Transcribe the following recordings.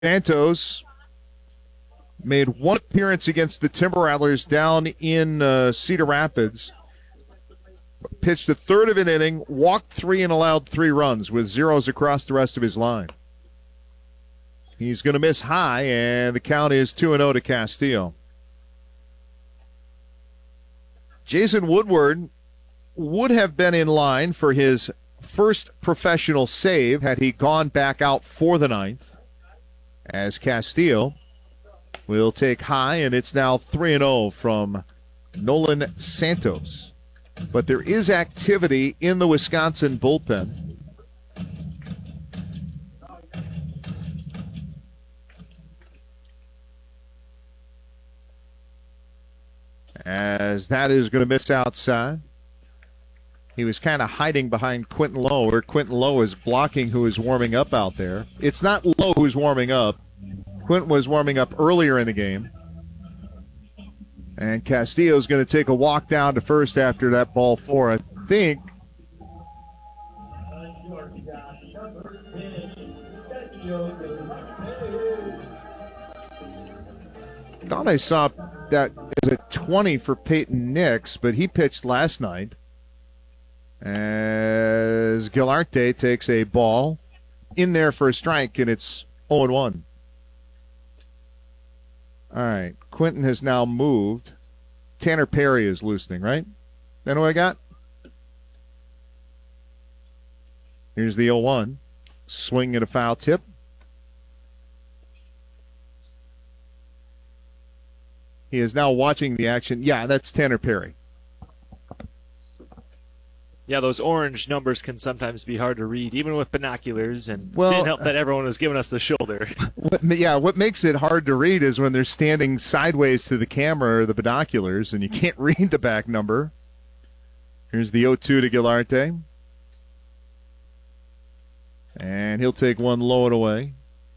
Santos made one appearance against the Timber Rattlers down in Cedar Rapids. Pitched a third of an inning, walked 3 and allowed 3 runs with zeros across the rest of his line. He's going to miss high, and the count is 2-0 to Castillo. Jason Woodward would have been in line for his first professional save had he gone back out for the ninth, as Castillo will take high, and it's now 3-0 from Nolan Santos. But there is activity in the Wisconsin bullpen. As that is going to miss outside. He was kind of hiding behind Quentin Lowe, or Quentin Lowe is blocking who is warming up out there. It's not Lowe who's warming up. Quentin was warming up earlier in the game. And Castillo's going to take a walk down to first after that ball 4. I think thought I saw that as a 20 for Peyton Nix, but he pitched last night. As Gilarte takes a ball in there for a strike, and it's 0-1. All right, Quentin has now moved. Tanner Perry is loosening, right? Then who I got? Here's the 0-1. Swing and a foul tip. He is now watching the action. Yeah, that's Tanner Perry. Yeah, those orange numbers can sometimes be hard to read, even with binoculars, and didn't help that everyone was giving us the shoulder. What makes it hard to read is when they're standing sideways to the camera or the binoculars, and you can't read the back number. Here's the 0-2 to Gilarte. And he'll take one low and away.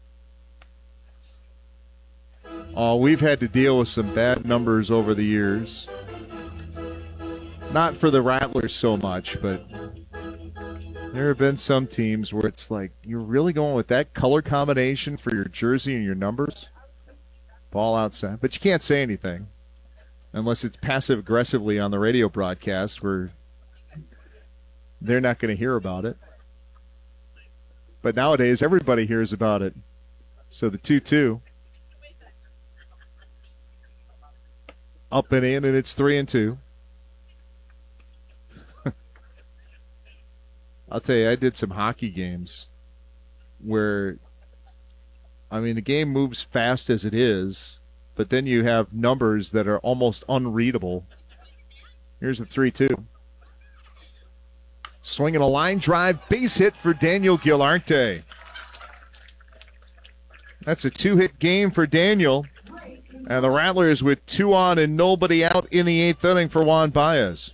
Oh, we've had to deal with some bad numbers over the years. Not for the Rattlers so much, but there have been some teams where it's like, you're really going with that color combination for your jersey and your numbers? Ball outside. But you can't say anything unless it's passive-aggressively on the radio broadcast where they're not going to hear about it. But nowadays, everybody hears about it. So the 2-2. Up and in, and it's 3-2. I'll tell you, I did some hockey games where, I mean, the game moves fast as it is, but then you have numbers that are almost unreadable. Here's the 3-2. Swinging a line drive, base hit for Daniel Gilarte. That's a 2-hit game for Daniel. And the Rattlers with 2 on and nobody out in the 8th inning for Juan Baez.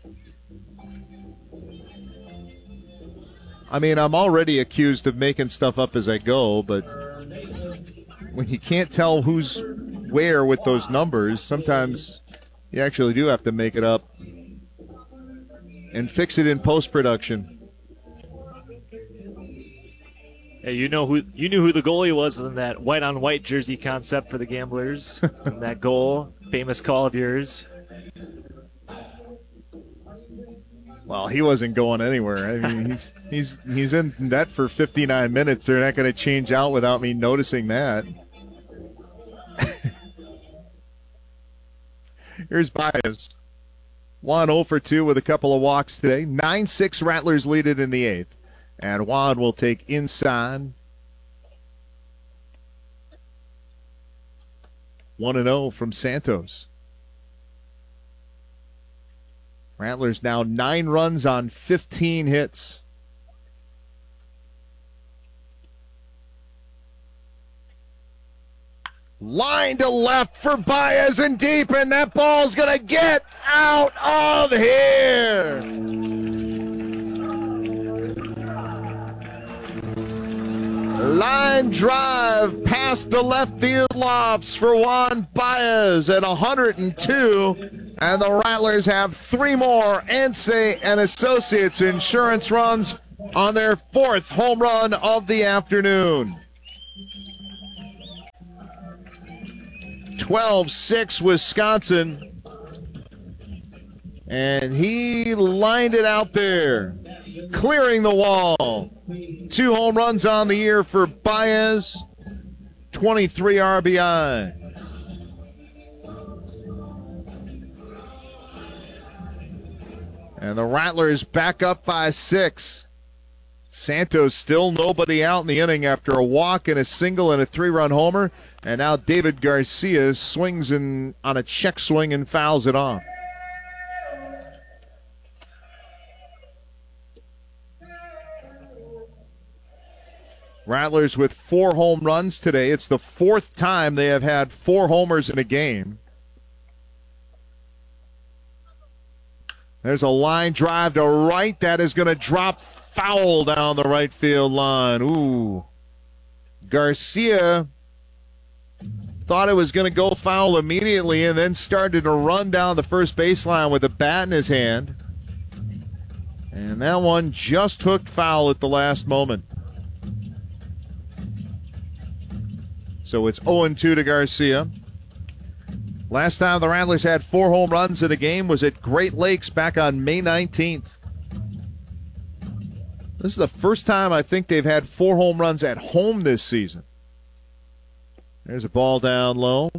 I mean, I'm already accused of making stuff up as I go, but when you can't tell who's where with those numbers, sometimes you actually do have to make it up and fix it in post-production. Hey, you knew who the goalie was in that white-on-white jersey concept for the Gamblers. And that goal, famous call of yours. Well, he wasn't going anywhere. I mean, he's in net for 59 minutes. They're not going to change out without me noticing that. Here's Baez. Juan 0 for 2 with a couple of walks today. 9-6 Rattlers lead it in the 8th. And Juan will take inside. 1-0 from Santos. Rattlers now 9 runs on 15 hits. Line to left for Baez and deep, and that ball's going to get out of here. Line drive past the left field lofts for Juan Baez at 102. And the Rattlers have 3 more Ence and Associates insurance runs on their 4th home run of the afternoon. 12-6 Wisconsin. And he lined it out there, clearing the wall. 2 home runs on the year for Baez, 23 RBI. And the Rattlers back up by 6. Santos still nobody out in the inning after a walk and a single and a 3-run homer. And now David Garcia swings on a check swing and fouls it off. Rattlers with 4 home runs today. It's the 4th time they have had 4 homers in a game. There's a line drive to right that is going to drop foul down the right field line. Ooh. Garcia thought it was going to go foul immediately and then started to run down the first baseline with a bat in his hand. And that one just hooked foul at the last moment. So it's 0-2 to Garcia. Last time the Rattlers had 4 home runs in a game was at Great Lakes back on May 19th. This is the first time I think they've had 4 home runs at home this season. There's a ball down low.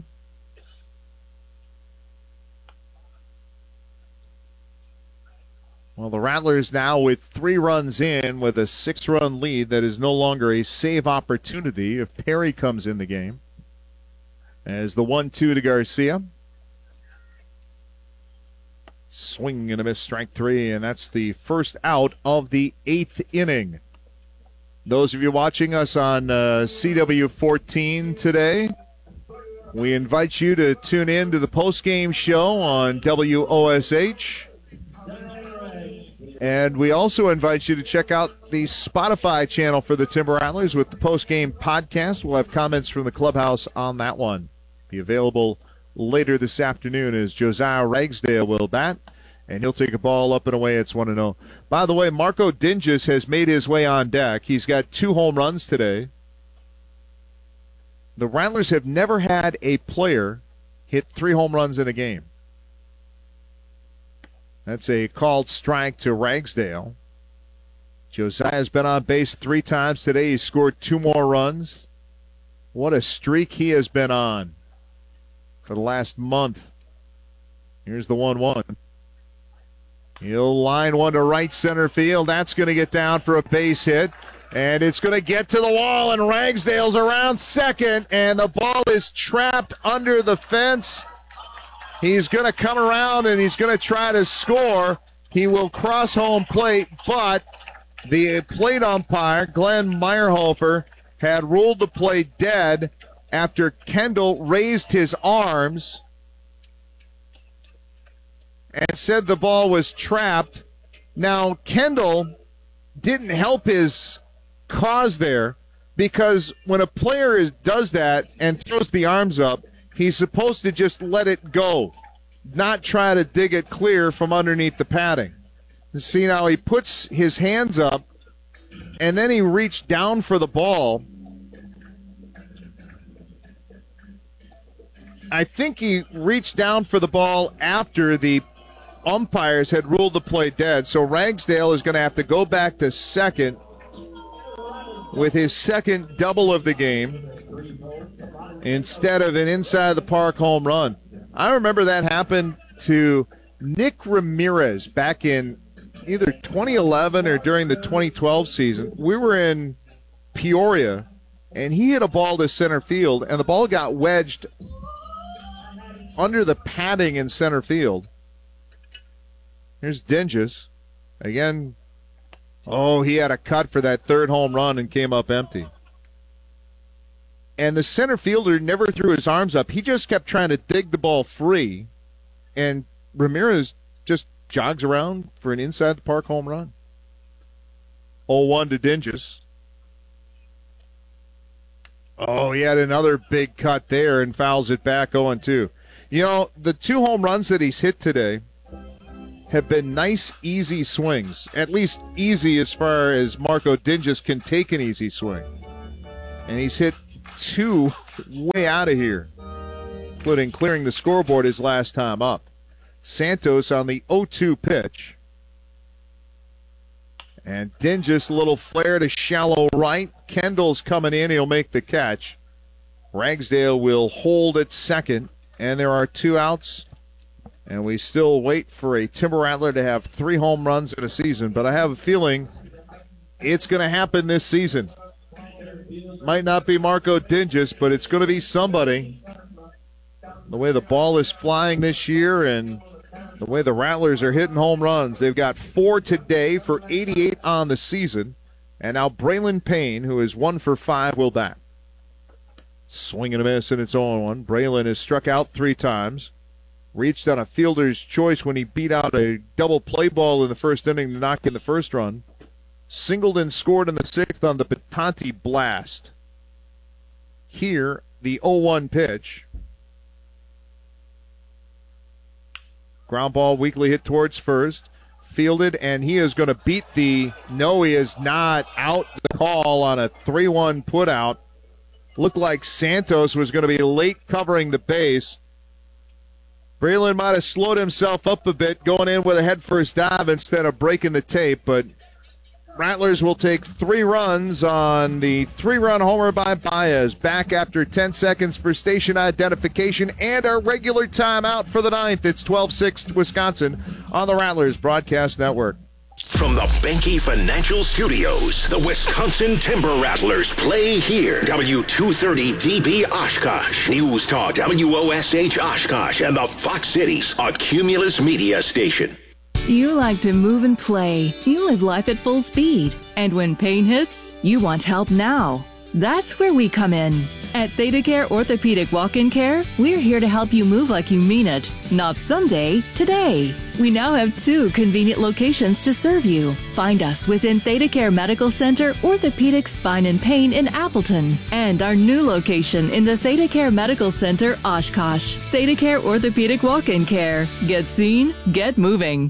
Well, the Rattlers now with 3 runs in with a 6-run lead that is no longer a save opportunity if Perry comes in the game. As the 1-2 to Garcia. Swing and a miss, strike 3, and that's the first out of the 8th inning. Those of you watching us on CW14 today, we invite you to tune in to the postgame show on WOSH. And we also invite you to check out the Spotify channel for the Timber Rattlers with the postgame podcast. We'll have comments from the clubhouse on that one. Be available later this afternoon as Josiah Ragsdale will bat, and he'll take a ball up and away. It's 1-0. By the way, Marco Dinges has made his way on deck. He's got 2 home runs today. The Rattlers have never had a player hit 3 home runs in a game. That's a called strike to Ragsdale. Josiah's been on base 3 times today. He scored 2 more runs. What a streak he has been on for the last month. Here's the 1-1. He'll line one to right center field. That's going to get down for a base hit. And it's going to get to the wall, and Ragsdale's around second, and the ball is trapped under the fence. He's going to come around, and he's going to try to score. He will cross home plate, but the plate umpire, Glenn Meyerhofer, had ruled the play dead after Kendall raised his arms and said the ball was trapped. Now, Kendall didn't help his cause there, because when a player does that and throws the arms up, he's supposed to just let it go, not try to dig it clear from underneath the padding. See, now he puts his hands up, and then he reached down for the ball. I think he reached down for the ball after the umpires had ruled the play dead, so Ragsdale is going to have to go back to second with his second double of the game instead of an inside-the-park home run. I remember that happened to Nick Ramirez back in either 2011 or during the 2012 season. We were in Peoria, and he hit a ball to center field, and the ball got wedged under the padding in center field. Here's Dinges. Again, he had a cut for that 3rd home run and came up empty. And the center fielder never threw his arms up. He just kept trying to dig the ball free, and Ramirez just jogs around for an inside-the-park home run. 0-1 to Dinges. He had another big cut there and fouls it back 0-2. You know, the 2 home runs that he's hit today have been nice, easy swings. At least easy as far as Marco Dinges can take an easy swing. And he's hit 2 way out of here. including clearing the scoreboard his last time up. Santos on the 0-2 pitch. And Dingus, a little flare to shallow right. Kendall's coming in. He'll make the catch. Ragsdale will hold at second. And there are 2 outs. And we still wait for a Timber Rattler to have 3 home runs in a season. But I have a feeling it's going to happen this season. Might not be Marco Dingus, but it's going to be somebody. The way the ball is flying this year and the way the Rattlers are hitting home runs. They've got 4 today for 88 on the season. And now Braylon Payne, who is 1 for 5, will bat. Swing and a miss, and it's 0-1. Braylon has struck out 3 times. Reached on a fielder's choice when he beat out a double play ball in the first inning to knock in the first run. Singled and scored in the 6th on the Batanti blast. Here, the 0-1 pitch. Ground ball weakly hit towards first. Fielded, and he is going to beat the... No, he is not. Out the call on a 3-1 putout. Looked like Santos was going to be late covering the base. Braylon might have slowed himself up a bit going in with a head-first dive instead of breaking the tape, but Rattlers will take 3 runs on the 3-run homer by Baez. Back after 10 seconds for station identification and our regular timeout for the 9th. It's 12-6 Wisconsin on the Rattlers Broadcast Network. From the Benke Financial Studios, the Wisconsin Timber Rattlers play here. W230DB Oshkosh, News Talk WOSH Oshkosh, and the Fox Cities, a Cumulus Media station. You like to move and play. You live life at full speed. And when pain hits, you want help now. That's where we come in. At ThedaCare Orthopedic Walk-In Care, we're here to help you move like you mean it. Not someday, today. We now have 2 convenient locations to serve you. Find us within ThedaCare Medical Center, Orthopedic Spine and Pain in Appleton, and our new location in the ThedaCare Medical Center, Oshkosh. ThedaCare Orthopedic Walk-In Care. Get seen, get moving.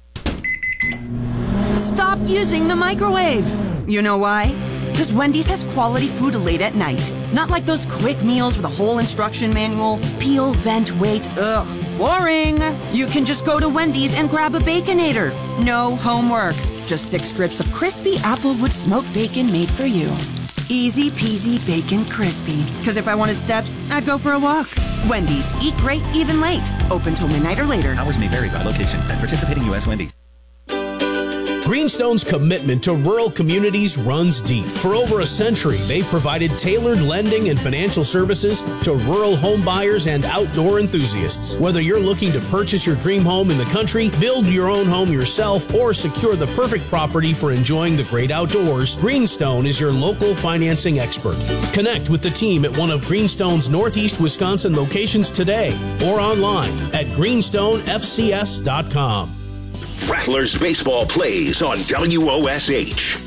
Stop using the microwave. You know why? Because Wendy's has quality food late at night. Not like those quick meals with a whole instruction manual. Peel, vent, wait. Ugh, boring. You can just go to Wendy's and grab a Baconator. No homework. Just 6 strips of crispy Applewood smoked bacon made for you. Easy peasy bacon crispy. Because if I wanted steps, I'd go for a walk. Wendy's. Eat great, even late. Open till midnight or later. Hours may vary by location at participating U.S. Wendy's. Greenstone's commitment to rural communities runs deep. For over a century, they've provided tailored lending and financial services to rural home buyers and outdoor enthusiasts. Whether you're looking to purchase your dream home in the country, build your own home yourself, or secure the perfect property for enjoying the great outdoors, Greenstone is your local financing expert. Connect with the team at one of Greenstone's Northeast Wisconsin locations today or online at greenstonefcs.com. Rattlers baseball plays on WOSH.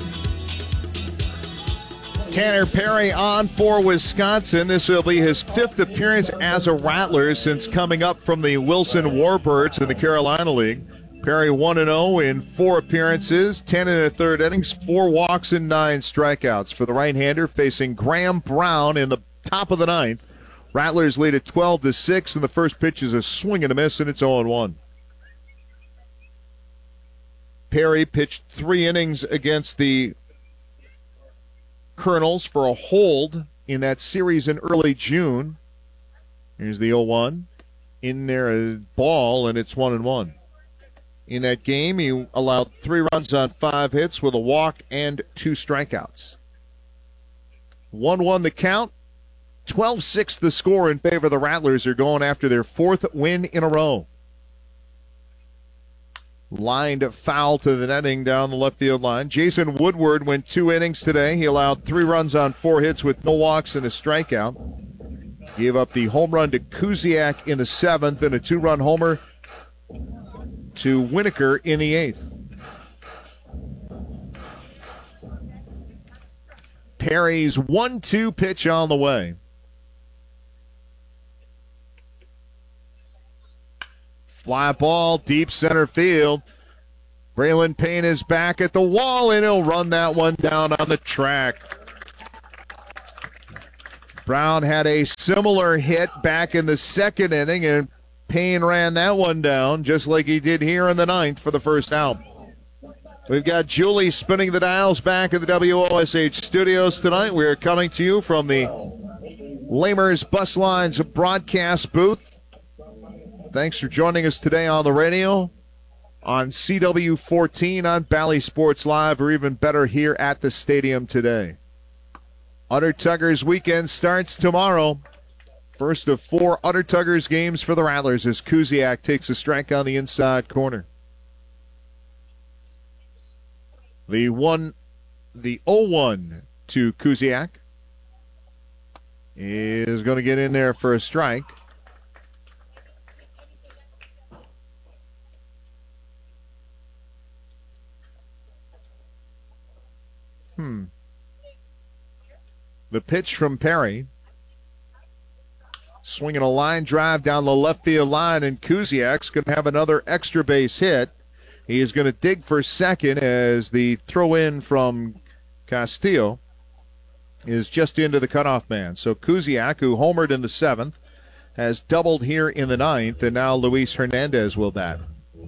Tanner Perry on for Wisconsin. This will be his 5th appearance as a Rattler since coming up from the Wilson Warbirds in the Carolina League. Perry 1-0 in 4 appearances, 10 1/3 innings, 4 walks and 9 strikeouts. For the right-hander facing Graham Brown in the top of the 9th. Rattlers lead at 12-6, and the first pitch is a swing and a miss, and it's 0-1. Perry pitched 3 innings against the Colonels for a hold in that series in early June. Here's the 0-1. In there a ball, and it's 1-1. In that game, he allowed 3 runs on 5 hits with a walk and 2 strikeouts. 1-1 the count. 12-6 the score in favor of the Rattlers. Are going after their 4th win in a row. Lined foul to the netting down the left field line. Jason Woodward went 2 innings today. He allowed 3 runs on 4 hits with no walks and a strikeout. Gave up the home run to Kuziak in the 7th and a 2-run homer to Winokur in the 8th. Perry's 1-2 pitch on the way. Fly ball, deep center field. Braylon Payne is back at the wall, and he'll run that one down on the track. Brown had a similar hit back in the second inning, and Payne ran that one down just like he did here in the ninth for the first out. We've got Julie spinning the dials back at the WOSH studios tonight. We're coming to you from the Lamers Bus Lines broadcast booth. Thanks for joining us today on the radio, on CW14, on Bally Sports Live, or even better here at the stadium today. Udder Tuggers weekend starts tomorrow. First of 4 Udder Tuggers games for the Rattlers as Kuziak takes a strike on the inside corner. The 0-1 to Kuziak is going to get in there for a strike. The pitch from Perry. Swinging a line drive down the left field line, and Kuziak's going to have another extra base hit. He is going to dig for second as the throw-in from Castillo is just into the cutoff man. So Kuziak, who homered in the 7th, has doubled here in the 9th, and now Luis Hernandez will bat.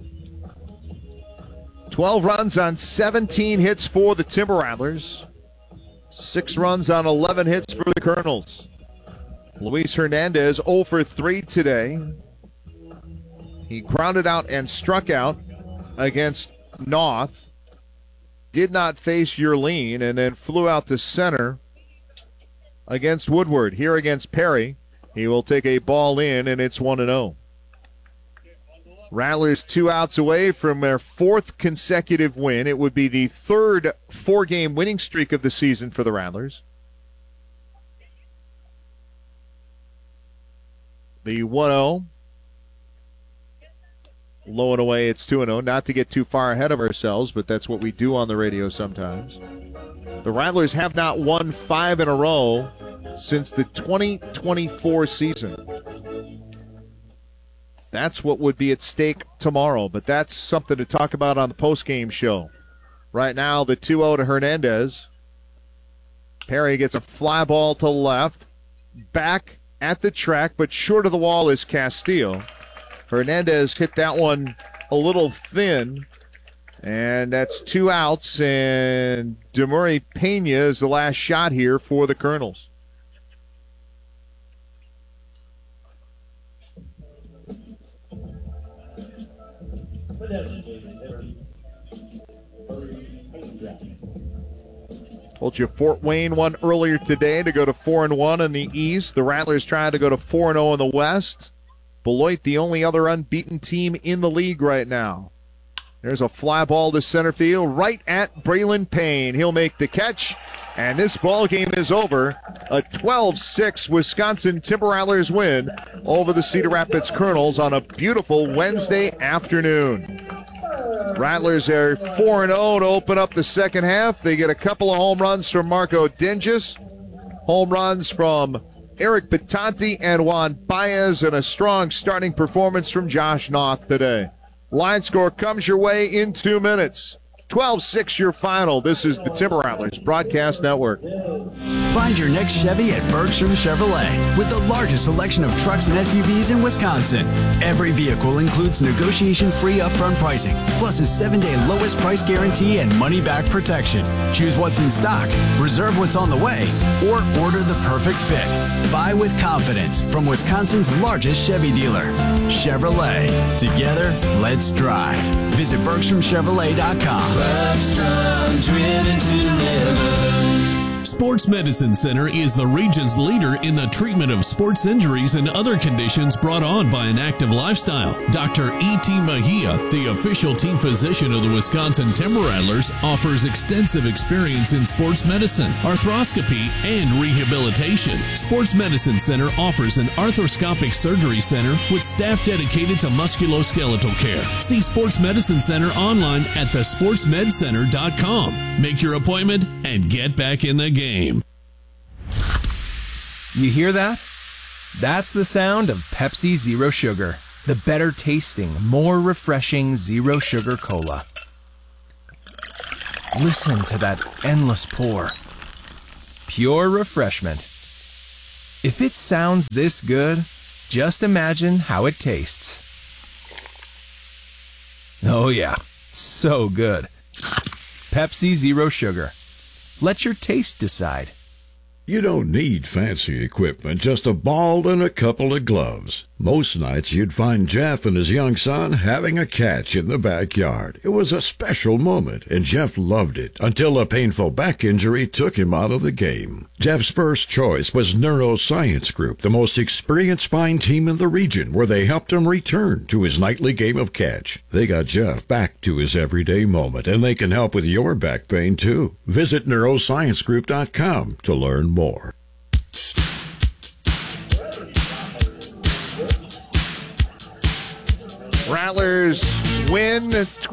12 runs on 17 hits for the Timber Rattlers. 6 runs on 11 hits for the Colonels. Luis Hernandez 0 for 3 today. He grounded out and struck out against North. Did not face Yerline, and then flew out to center against Woodward. Here against Perry, he will take a ball in, and it's 1-0. Rattlers 2 outs away from their 4th consecutive win. It would be the 3rd 4-game winning streak of the season for the Rattlers. The 1-0. Low and away, it's 2-0. Not to get too far ahead of ourselves, but that's what we do on the radio sometimes. The Rattlers have not won 5 in a row since the 2024 season. That's what would be at stake tomorrow, but that's something to talk about on the postgame show. Right now, the 2-0 to Hernandez. Perry gets a fly ball to left. Back at the track, but short of the wall is Castillo. Hernandez hit that one a little thin, and that's 2 outs, and Demurray Pena is the last shot here for the Colonels. Told you Fort Wayne won earlier today to go to 4-1 in the East. The Rattlers trying to go to 4-0 in the West. Beloit, the only other unbeaten team in the league right now. There's a fly ball to center field right at Braylon Payne. He'll make the catch, and this ball game is over. A 12-6 Wisconsin Timber Rattlers win over the Cedar Rapids Colonels on a beautiful Wednesday afternoon. Rattlers are 4-0 to open up the second half. They get a couple of home runs from Marco Dinges, home runs from Eric Batanti and Juan Baez, and a strong starting performance from Josh Noth today. Line score comes your way in 2 minutes. 12-6 your final. This is the Timber Rattlers Broadcast Network. Find your next Chevy at Bergstrom Chevrolet with the largest selection of trucks and SUVs in Wisconsin. Every vehicle includes negotiation-free upfront pricing, plus a 7-day lowest price guarantee and money-back protection. Choose what's in stock, reserve what's on the way, or order the perfect fit. Buy with confidence from Wisconsin's largest Chevy dealer, Chevrolet. Together, let's drive. Visit BergstromChevrolet.com. Bergstrom, driven to deliver. Sports Medicine Center is the region's leader in the treatment of sports injuries and other conditions brought on by an active lifestyle. Dr. E.T. Mejia, the official team physician of the Wisconsin Timber Rattlers, offers extensive experience in sports medicine, arthroscopy, and rehabilitation. Sports Medicine Center offers an arthroscopic surgery center with staff dedicated to musculoskeletal care. See Sports Medicine Center online at thesportsmedcenter.com. Make your appointment and get back in the game. You hear that? That's the sound of Pepsi Zero Sugar, the better tasting, more refreshing zero sugar cola. Listen to that endless pour. Pure refreshment. If it sounds this good, just imagine how it tastes. Oh yeah, so good. Pepsi Zero Sugar. Let your taste decide. You don't need fancy equipment, just a ball and a couple of gloves. Most nights you'd find Jeff and his young son having a catch in the backyard. It was a special moment, and Jeff loved it until a painful back injury took him out of the game. Jeff's first choice was Neuroscience Group, the most experienced spine team in the region, where they helped him return to his nightly game of catch. They got Jeff back to his everyday moment, and they can help with your back pain too. Visit neurosciencegroup.com to learn more. Rattlers win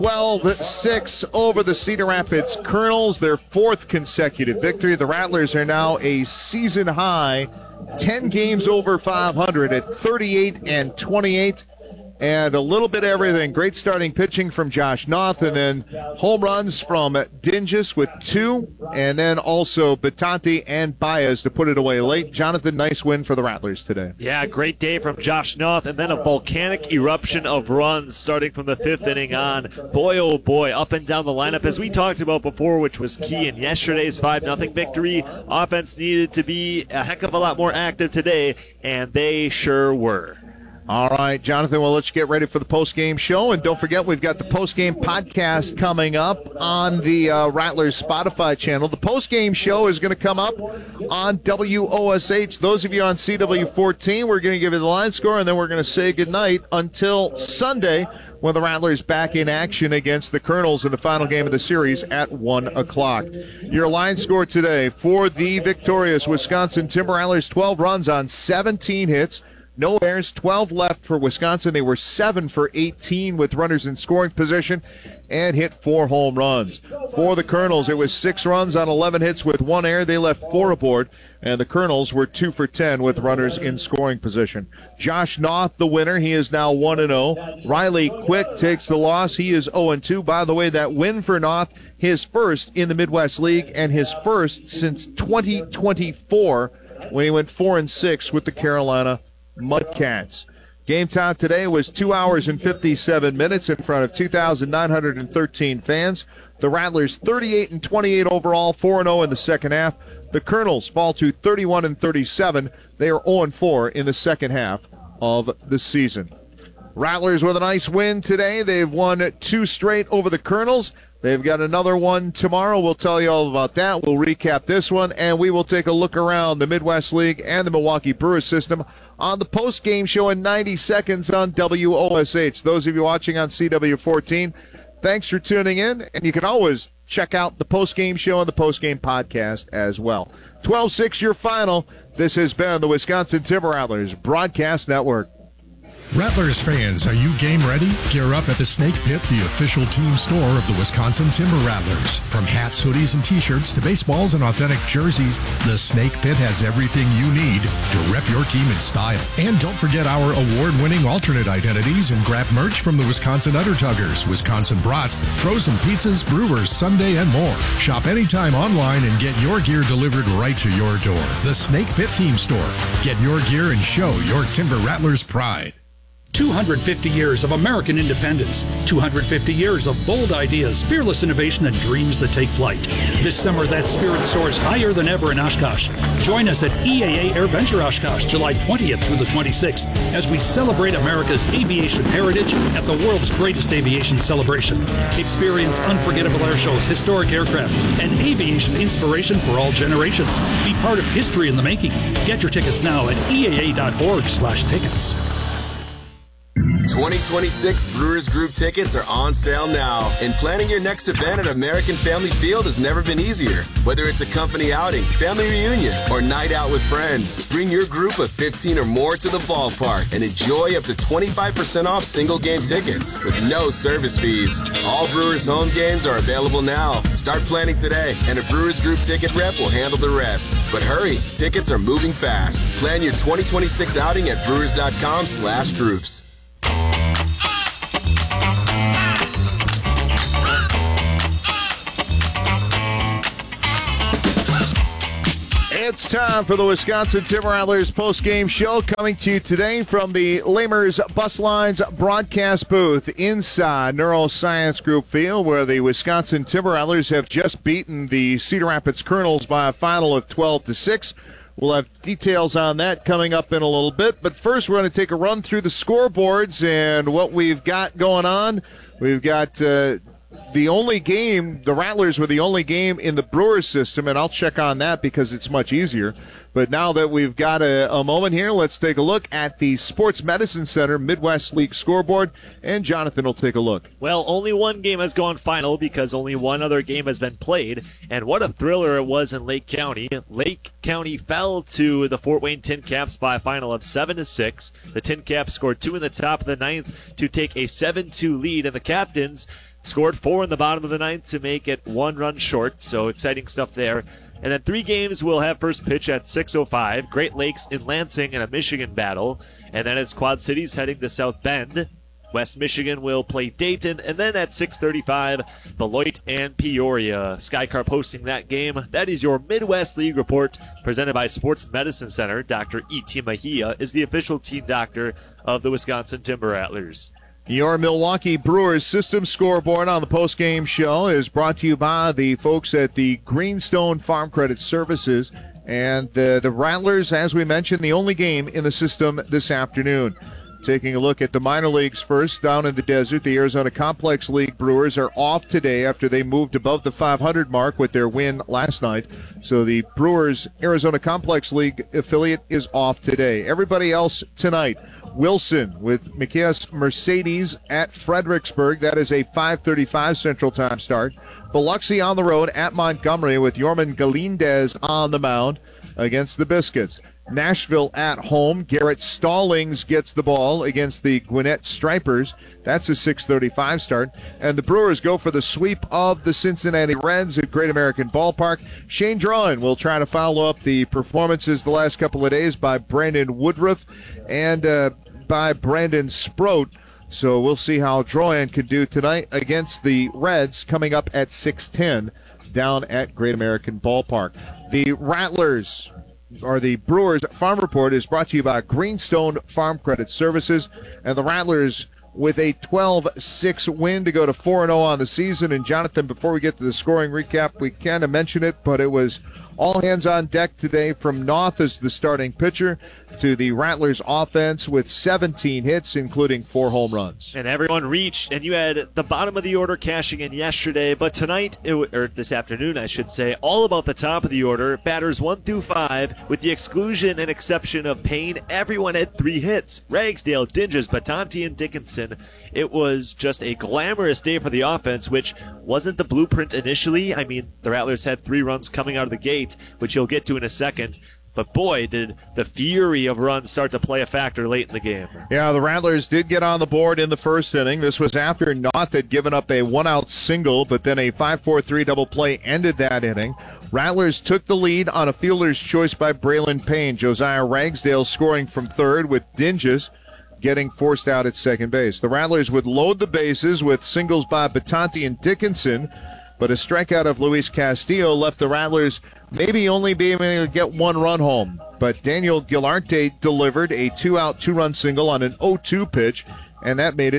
12-6 over the Cedar Rapids Colonels, their fourth consecutive victory. The Rattlers are now a season high 10 games over 500 at 38-28. And a little bit of everything. Great starting pitching from Josh Noth, and then home runs from Dinges with 2, and then also Batante and Baez to put it away late. Jonathan, nice win for the Rattlers today. Yeah, great day from Josh Noth, and then a volcanic eruption of runs starting from the 5th inning on. Boy, oh boy, up and down the lineup, as we talked about before, which was key in yesterday's 5-0 victory. Offense needed to be a heck of a lot more active today, and they sure were. All right, Jonathan, we'll let you get ready for the post-game show. And don't forget, we've got the post-game podcast coming up on the Rattlers Spotify channel. The post-game show is going to come up on WOSH. Those of you on CW14, we're going to give you the line score, and then we're going to say goodnight until Sunday when the Rattlers back in action against the Colonels in the final game of the series at 1 o'clock. Your line score today for the victorious Wisconsin Timber Rattlers, 12 runs on 17 hits. No errors, 12 left for Wisconsin. They were 7 for 18 with runners in scoring position and hit 4 home runs. For the Colonels, it was 6 runs on 11 hits with 1 error. They left 4 aboard, and the Colonels were 2 for 10 with runners in scoring position. Josh Noth, the winner. He is now 1-0. Riley Quick takes the loss. He is 0-2. By the way, that win for Noth, his first in the Midwest League and his first since 2024 when he went 4-6 with the Carolina Mudcats. Game time today was 2 hours and 57 minutes in front of 2,913 fans. The Rattlers 38-28 overall, 4-0 in the second half. The Colonels fall to 31-37. They are 0-4 in the second half of the season. Rattlers with a nice win today. They've won 2 straight over the Colonels. They've got another one tomorrow. We'll tell you all about that. We'll recap this one, and we will take a look around the Midwest League and the Milwaukee Brewers system on the post-game show in 90 seconds on WOSH. Those of you watching on CW14, thanks for tuning in, and you can always check out the post-game show and the post-game podcast as well. 12-6 your final. This has been the Wisconsin Timber Rattlers Broadcast Network. Rattlers fans, are you game ready? Gear up at the Snake Pit, the official team store of the Wisconsin Timber Rattlers. From hats, hoodies, and t-shirts to baseballs and authentic jerseys, the Snake Pit has everything you need to rep your team in style. And don't forget our award-winning alternate identities and grab merch from the Wisconsin Undertuggers, Wisconsin Brats, frozen pizzas, Brewers, Sunday, and more. Shop anytime online and get your gear delivered right to your door. The Snake Pit Team Store. Get your gear and show your Timber Rattlers pride. 250 years of American independence, 250 years of bold ideas, fearless innovation, and dreams that take flight. This summer, that spirit soars higher than ever in Oshkosh. Join us at EAA AirVenture Oshkosh, July 20th through the 26th, as we celebrate America's aviation heritage at the world's greatest aviation celebration. Experience unforgettable air shows, historic aircraft, and aviation inspiration for all generations. Be part of history in the making. Get your tickets now at eaa.org/tickets. 2026 Brewers Group tickets are on sale now, and planning your next event at American Family Field has never been easier. Whether it's a company outing, family reunion, or night out with friends, bring your group of 15 or more to the ballpark and enjoy up to 25% off single game tickets with no service fees. All Brewers home games are available now. Start planning today, and a Brewers Group ticket rep will handle the rest. But hurry, tickets are moving fast. Plan your 2026 outing at brewers.com/groups. It's time for the Wisconsin Timber Rattlers post-game show, coming to you today from the Lamers Bus Lines broadcast booth inside Neuroscience Group Field, where the Wisconsin Timber Rattlers have just beaten the Cedar Rapids Colonels by a final of 12-6. We'll have details on that coming up in a little bit, but first we're going to take a run through the scoreboards and what we've got going on. We've got the only game, the Rattlers were the only game in the Brewers system, and I'll check on that because it's much easier. But now that we've got a moment here, let's take a look at the Sports Medicine Center Midwest League scoreboard, and Jonathan will take a look. Well, only one game has gone final because only one other game has been played, and what a thriller it was in Lake County. Lake County fell to the Fort Wayne Tin Caps by a final of 7-6. The Tin Caps scored 2 in the top of the ninth to take a 7-2 lead, and the captains scored 4 in the bottom of the ninth to make it 1 run short, so exciting stuff there. And then 3 games will have first pitch at 6:05. Great Lakes in Lansing in a Michigan battle. And then it's Quad Cities heading to South Bend. West Michigan will play Dayton. And then at 6:35, Beloit and Peoria. SkyCarp hosting that game. That is your Midwest League report presented by Sports Medicine Center. Dr. E.T. Mejia is the official team doctor of the Wisconsin Timber Rattlers. Your Milwaukee Brewers system scoreboard on the postgame show is brought to you by the folks at the Greenstone Farm Credit Services. And the Rattlers, as we mentioned, the only game in the system this afternoon. Taking a look at the minor leagues first, down in the desert, the Arizona Complex League Brewers are off today after they moved above the 500 mark with their win last night. So the Brewers Arizona Complex League affiliate is off today. Everybody else tonight, Wilson with Machias Mercedes at Fredericksburg. That is a 5:35 Central Time start. Biloxi on the road at Montgomery with Yorman Galindez on the mound against the Biscuits. Nashville at home. Garrett Stallings gets the ball against the Gwinnett Stripers. That's a 6:35 start. And the Brewers go for the sweep of the Cincinnati Reds at Great American Ballpark. Shane Drawen will try to follow up the performances the last couple of days by Brandon Woodruff and by Brandon Sproat. So we'll see how Drawen can do tonight against the Reds coming up at 6:10 down at Great American Ballpark. The Rattlers, or the Brewers Farm Report, is brought to you by Greenstone Farm Credit Services, and the Rattlers with a 12-6 win to go to 4-0 on the season. And Jonathan, before we get to the scoring recap, we kind of mentioned it, but it was all hands on deck today from Noth as the starting pitcher to the Rattlers offense with 17 hits, including 4 home runs. And everyone reached, and you had the bottom of the order cashing in yesterday, but tonight, or this afternoon I should say, all about the top of the order, batters 1 through 5, with the exclusion and exception of Payne, everyone had 3 hits. Ragsdale, Dinges, Batanti, and Dickinson. It was just a glamorous day for the offense, which wasn't the blueprint initially. I mean, the Rattlers had 3 runs coming out of the gate, which you'll get to in a second. But boy, did the fury of runs start to play a factor late in the game. Yeah, the Rattlers did get on the board in the first inning. This was after Noth had given up a 1-out single, but then a 5-4-3 double play ended that inning. Rattlers took the lead on a fielder's choice by Braylon Payne. Josiah Ragsdale scoring from third with Dinges getting forced out at second base. The Rattlers would load the bases with singles by Batanti and Dickinson, but a strikeout of Luis Castillo left the Rattlers maybe only being able to get 1 run home. But Daniel Gilarte delivered a 2-out, 2-run single on an 0-2 pitch, and that made it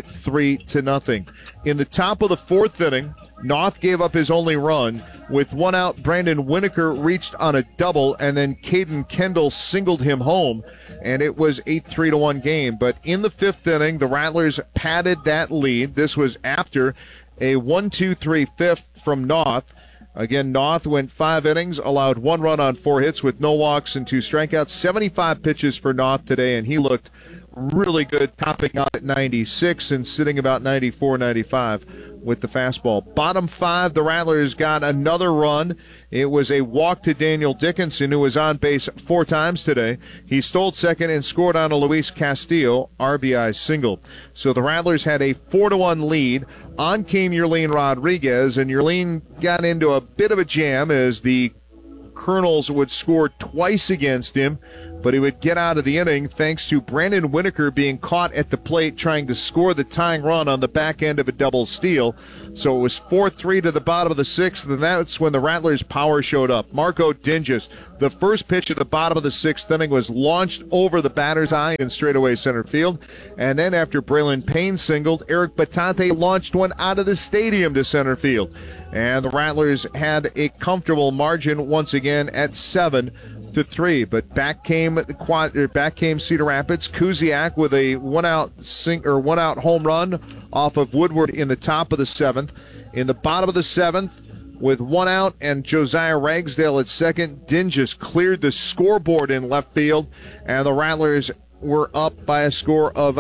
3-0. In the top of the 4th inning, Noth gave up his only run. With 1 out, Brandon Winokur reached on a double, and then Caden Kendall singled him home, and it was a 3-1 game. But in the 5th inning, the Rattlers padded that lead. This was after a 1-2-3 fifth from Noth. Again, Noth went 5 innings, allowed 1 run on 4 hits with no walks and 2 strikeouts. 75 pitches for Noth today, and he looked really good, topping out at 96 and sitting about 94, 95 with the fastball. Bottom 5, the Rattlers got another run. It was a walk to Daniel Dickinson, who was on base 4 times today. He stole second and scored on a Luis Castillo RBI single. So the Rattlers had a 4-1 lead. On came Yerlin Rodriguez, and Yerlin got into a bit of a jam as the Colonels would score twice against him, but he would get out of the inning thanks to Brandon Winokur being caught at the plate trying to score the tying run on the back end of a double steal. So it was 4-3 to the bottom of the sixth, and that's when the Rattlers' power showed up. Marco Dinges, the first pitch at the bottom of the sixth inning, was launched over the batter's eye in straightaway center field. And then after Braylon Payne singled, Eric Batante launched one out of the stadium to center field. And the Rattlers had a comfortable margin once again at 7-3. But back came Cedar Rapids. Kuziak with a one-out home run off of Woodward in the top of the seventh. In the bottom of the seventh, with one out and Josiah Ragsdale at second, Dinges cleared the scoreboard in left field, and the Rattlers were up by a score of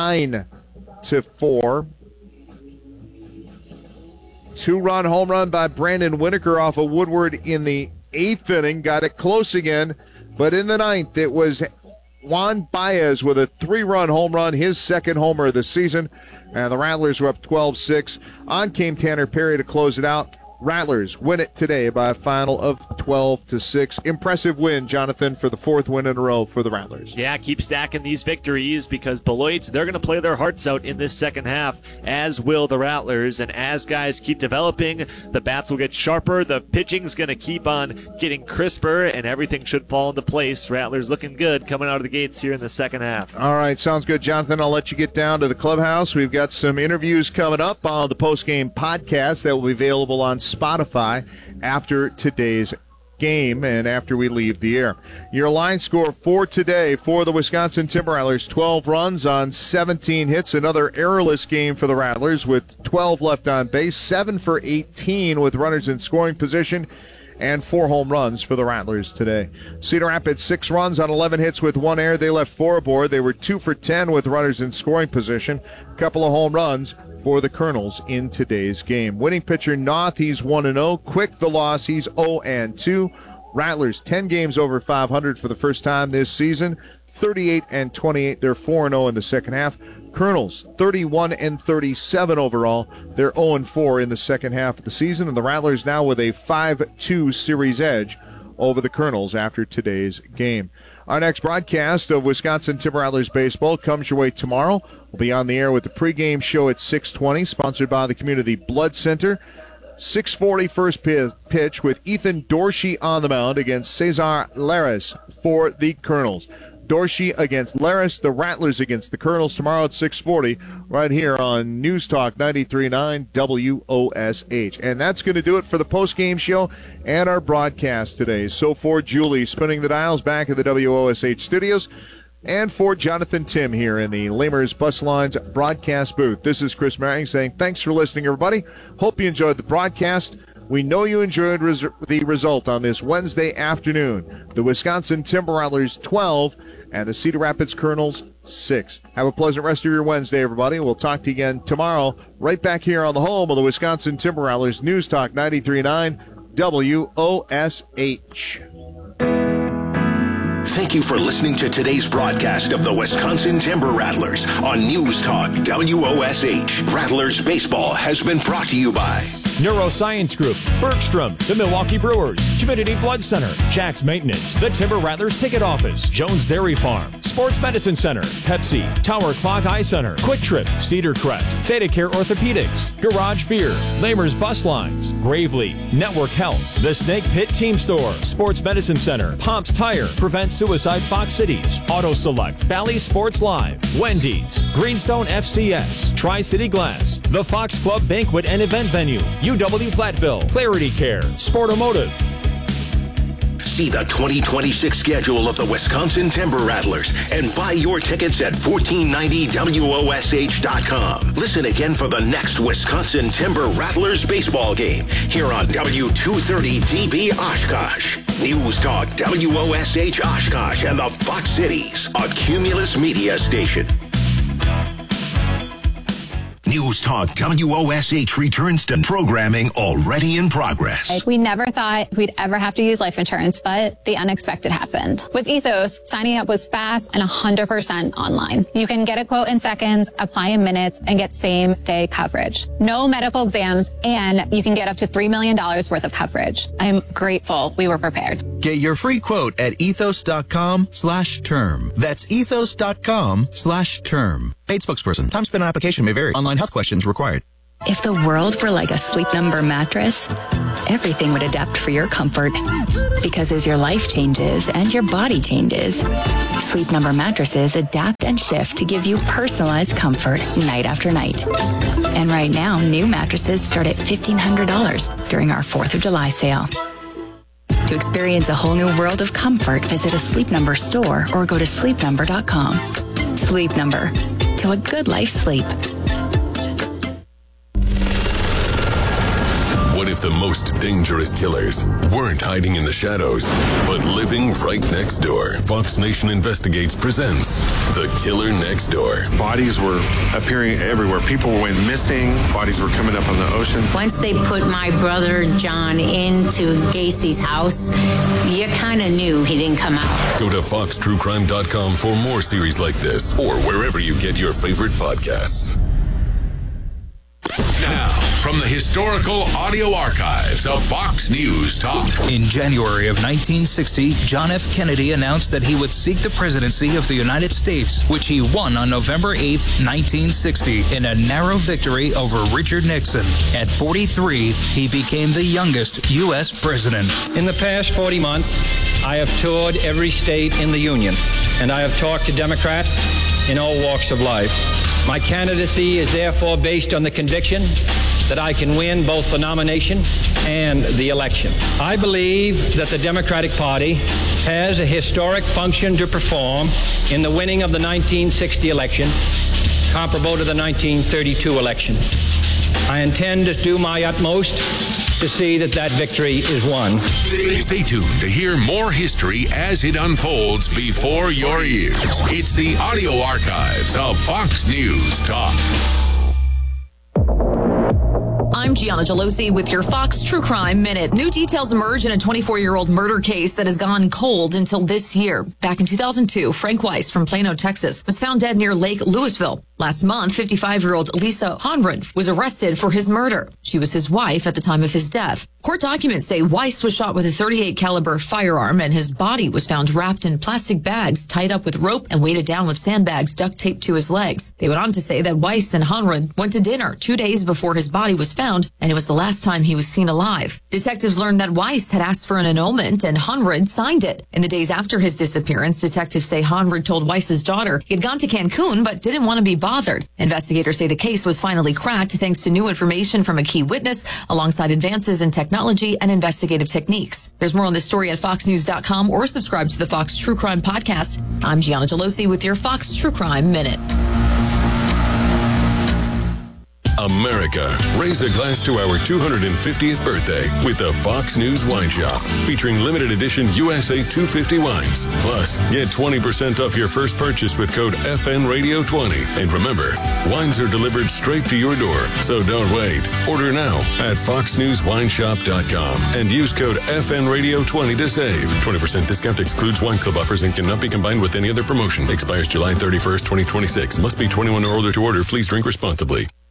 9-4. Two-run home run by Brandon Winokur off of Woodward in the eighth inning. Got it close again, but in the ninth it was Juan Baez with a three-run home run, his second homer of the season, and the Rattlers were up 12-6. On came Tanner Perry to close it out. Rattlers win it today by a final of 12-6. Impressive win, Jonathan, for the fourth win in a row for the Rattlers. Yeah, keep stacking these victories because Beloit, they're going to play their hearts out in this second half, as will the Rattlers. And as guys keep developing, the bats will get sharper, the pitching's going to keep on getting crisper, and everything should fall into place. Rattlers looking good coming out of the gates here in the second half. All right, sounds good, Jonathan. I'll let you get down to the clubhouse. We've got some interviews coming up on the postgame podcast that will be available on Spotify after today's game and after we leave the air. Your line score for today for the Wisconsin Timber Rattlers: 12 runs on 17 hits. Another errorless game for the Rattlers with 12 left on base, 7 for 18 with runners in scoring position, and 4 home runs for the Rattlers today. Cedar Rapids, 6 runs on 11 hits with 1 error. They left 4 aboard. They were 2 for 10 with runners in scoring position. A couple of home runs for the Colonels in today's game. Winning pitcher Noth, he's 1-0. Quick, the loss, he's 0-2. Rattlers, 10 games over 500 for the first time this season. 38-28. They're 4-0 in the second half. Colonels, 31-37 overall. They're 0-4 in the second half of the season. And the Rattlers now with a 5-2 series edge over the Colonels after today's game. Our next broadcast of Wisconsin Timber Rattlers baseball comes your way tomorrow. We'll be on the air with the pregame show at 6:20, sponsored by the Community Blood Center. 6:40 first pitch with Ethan Dorsey on the mound against Cesar Laris for the Colonels. Dorsey against Laris, the Rattlers against the Colonels tomorrow at 6:40 right here on News Talk 93.9 WOSH. And that's going to do it for the postgame show and our broadcast today. So for Julie spinning the dials back at the WOSH studios, and for Jonathan Tim here in the Lamers Bus Lines broadcast booth, this is Chris Merring saying thanks for listening, everybody. Hope you enjoyed the broadcast. We know you enjoyed the result on this Wednesday afternoon. The Wisconsin Timber Rattlers 12 and the Cedar Rapids Colonels 6. Have a pleasant rest of your Wednesday, everybody. We'll talk to you again tomorrow right back here on the home of the Wisconsin Timber Rattlers, News Talk 93.9 WOSH. Thank you for listening to today's broadcast of the Wisconsin Timber Rattlers on News Talk WOSH. Rattlers baseball has been brought to you by Neuroscience Group, Bergstrom, the Milwaukee Brewers, Community Blood Center, Jack's Maintenance, the Timber Rattlers Ticket Office, Jones Dairy Farm, Sports Medicine Center, Pepsi, Tower Clock Eye Center, Quick Trip, Cedar Crest, Theta Care Orthopedics, Garage Beer, Lamers Bus Lines, Gravely, Network Health, the Snake Pit Team Store, Sports Medicine Center, Pomps Tire, Prevent Suicide Fox Cities, Auto Select, Valley Sports Live, Wendy's, Greenstone FCS, Tri-City Glass, the Fox Club Banquet and Event Venue, UW Platteville, Clarity Care, Sportomotive. See the 2026 schedule of the Wisconsin Timber Rattlers and buy your tickets at 1490WOSH.com. Listen again for the next Wisconsin Timber Rattlers baseball game here on W230DB Oshkosh. News Talk WOSH Oshkosh and the Fox Cities, a Cumulus media station. News Talk WOSH returns to programming already in progress. We never thought we'd ever have to use life insurance, but the unexpected happened. With Ethos, signing up was fast and 100% online. You can get a quote in seconds, apply in minutes, and get same-day coverage. No medical exams, and you can get up to $3 million worth of coverage. I'm grateful we were prepared. Get your free quote at ethos.com/term. That's ethos.com/term. Paid spokesperson. Time spent on application may vary. Online health questions required. If the world were like a Sleep Number mattress, everything would adapt for your comfort. Because as your life changes and your body changes, Sleep Number mattresses adapt and shift to give you personalized comfort night after night. And right now, new mattresses start at $1,500 during our 4th of July sale. To experience a whole new world of comfort, visit a Sleep Number store or go to sleepnumber.com. Sleep Number. To a good life sleep. What if the most dangerous killers weren't hiding in the shadows, but living right next door? Fox Nation Investigates presents The Killer Next Door. Bodies were appearing everywhere. People went missing. Bodies were coming up on the ocean. Once they put my brother John into Gacy's house, you kind of knew he didn't come out. Go to foxtruecrime.com for more series like this, or wherever you get your favorite podcasts. Now, from the historical audio archives of Fox News Talk. In January of 1960, John F. Kennedy announced that he would seek the presidency of the United States, which he won on November 8, 1960, in a narrow victory over Richard Nixon. At 43, he became the youngest U.S. president. In the past 40 months, I have toured every state in the Union, and I have talked to Democrats in all walks of life. My candidacy is therefore based on the conviction that I can win both the nomination and the election. I believe that the Democratic Party has a historic function to perform in the winning of the 1960 election, comparable to the 1932 election. I intend to do my utmost to see that that victory is won. Stay tuned to hear more history as it unfolds before your ears. It's the audio archives of Fox News Talk. I'm Gianna Gelosi with your Fox True Crime Minute. New details emerge in a 24-year-old murder case that has gone cold until this year. Back in 2002, Frank Weiss from Plano, Texas, was found dead near Lake Louisville. Last month, 55-year-old Lisa Honrud was arrested for his murder. She was his wife at the time of his death. Court documents say Weiss was shot with a .38 caliber firearm, and his body was found wrapped in plastic bags, tied up with rope, and weighted down with sandbags duct taped to his legs. They went on to say that Weiss and Honrud went to dinner 2 days before his body was found, and it was the last time he was seen alive. Detectives learned that Weiss had asked for an annulment, and Honrud signed it. In the days after his disappearance, detectives say Honrud told Weiss's daughter he had gone to Cancun but didn't want to be bothered. Investigators say the case was finally cracked thanks to new information from a key witness alongside advances in technology and investigative techniques. There's more on this story at foxnews.com or subscribe to the Fox True Crime Podcast. I'm Gianna Gelosi with your Fox True Crime Minute. America, raise a glass to our 250th birthday with the Fox News Wine Shop, featuring limited edition USA 250 wines. Plus, get 20% off your first purchase with code FNRadio20. And remember, wines are delivered straight to your door, so don't wait. Order now at foxnewswineshop.com and use code FNRadio20 to save. 20% discount excludes wine club offers and cannot be combined with any other promotion. Expires July 31st, 2026. Must be 21 or older to order. Please drink responsibly.